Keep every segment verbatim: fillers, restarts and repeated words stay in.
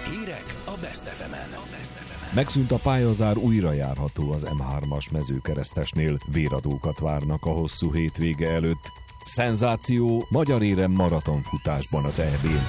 Hírek a Best ef emen. Megszűnt a pályazár, újra járható az em hármas mezőkeresztesnél. Véradókat várnak a hosszú hétvége előtt. Szenzáció, magyar érem maratonfutásban az é bén.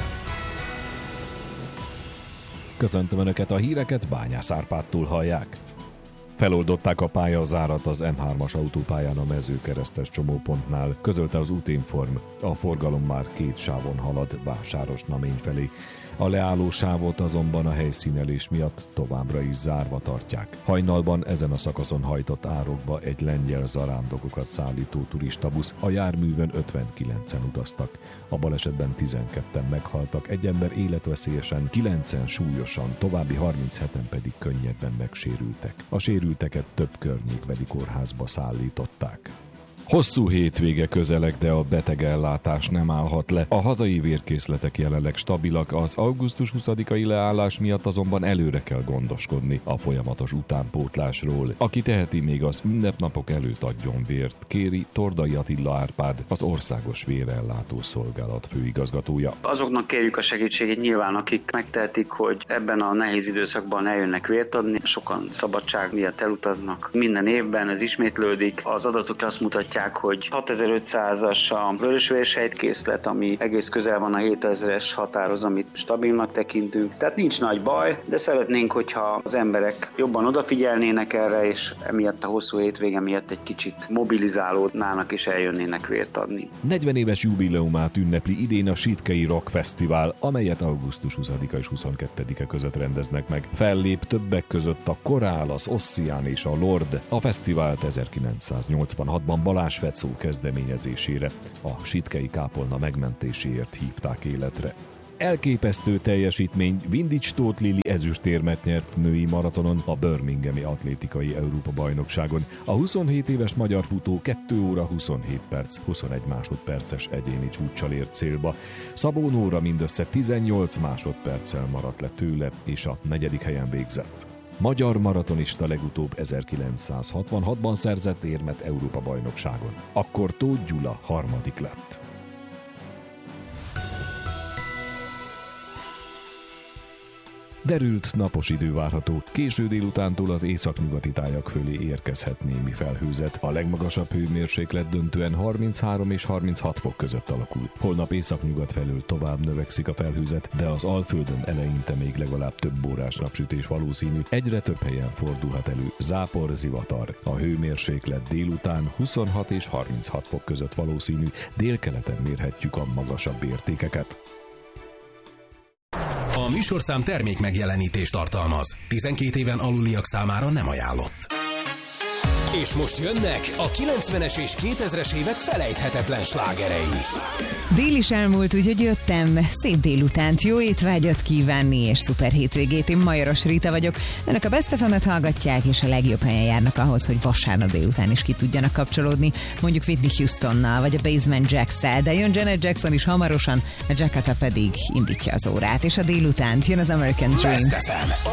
Köszöntöm Önöket, a híreket Bányász Árpádtól hallják. Feloldották a pályazárat az em hármas autópályán a mezőkeresztes csomópontnál, közölte az Útinform. A forgalom már két sávon halad Vásáros-Namény felé. A leálló sávot azonban a helyszínelés miatt továbbra is zárva tartják. Hajnalban ezen a szakaszon hajtott árokba egy lengyel zarándokokat szállító turistabusz, a járművön ötvenkilencen utaztak. A balesetben tizenketten meghaltak, egy ember életveszélyesen, kilencen súlyosan, további harmincheten pedig könnyebben megsérültek. A sérülteket több környékbeli kórházba szállították. Hosszú hétvége közeleg, de a betegellátás nem állhat le. A hazai vérkészletek jelenleg stabilak, az augusztus huszadikai leállás miatt azonban előre kell gondoskodni a folyamatos utánpótlásról. Aki teheti, még az ünnepnapok előtt adjon vért, kéri Tordai Attila Árpád, az Országos Vérellátó Szolgálat főigazgatója. Azoknak kérjük a segítségét nyilván, akik megtehetik, hogy ebben a nehéz időszakban eljönnek vért adni. Sokan szabadság miatt elutaznak. Minden évben ez ismétlődik. Az adatok azt mutatják, hogy hatezer-ötszázas a vörösvérsejtkészlet, ami egész közel van a hétezres határhoz, amit stabilnak tekintünk. Tehát nincs nagy baj, de szeretnénk, hogyha az emberek jobban odafigyelnének erre, és emiatt a hosszú hétvége miatt egy kicsit mobilizálódnának és eljönnének vért adni. negyven éves jubileumát ünnepli idén a Sitkei Rock Fesztivál, amelyet augusztus huszadika és huszonkettedike között rendeznek meg. Fellép többek között a Korál, az Ossian és a Lord. A fesztivált ezerkilencszáznyolcvanhatban Balázs Fecó kezdeményezésére, a sitkei kápolna megmentéséért hívták életre. Elképesztő teljesítmény, Vindics Tóth Lili ezüstérmet nyert női maratonon a Birminghami Atlétikai Európa-bajnokságon. A huszonhét éves magyar futó kettő óra huszonhét perc, huszonegy másodperces egyéni csúccsal ért célba. Szabó Nóra mindössze tizennyolc másodperccel maradt le tőle, és a negyedik helyen végzett. Magyar maratonista legutóbb ezerkilencszázhatvanhatban szerzett érmet Európa-bajnokságon. Akkor Tóth Gyula harmadik lett. Derült, napos idő várható. Késő délutántól az északnyugati tájak fölé érkezhet némi felhőzet. A legmagasabb hőmérséklet döntően harminchárom és harminchat fok között alakul. Holnap északnyugat felől tovább növekszik a felhőzet, de az Alföldön eleinte még legalább több órás napsütés valószínű. Egyre több helyen fordulhat elő zápor, zivatar. A hőmérséklet délután huszonhat és harminchat fok között valószínű. Délkeleten mérhetjük a magasabb értékeket. A műsorszám termék megjelenítést tartalmaz. tizenkét éven aluliak számára nem ajánlott. És most jönnek a kilencvenes és kétezres évek felejthetetlen slágerei. Dél is elmúlt, úgyhogy jöttem. Szép délutánt, jó étvágyat kívánni, és szuper hétvégét. Én Majoros Rita vagyok. Önök a Best ef emet hallgatják, és a legjobb helyen járnak ahhoz, hogy vasárnap délután is ki tudjanak kapcsolódni. Mondjuk Whitney Houstonnal, vagy a Basement Jacks-szel, de jön Janet Jackson is hamarosan, a Jakarta pedig indítja az órát, és a délutánt jön az American Dreams. Best ef em,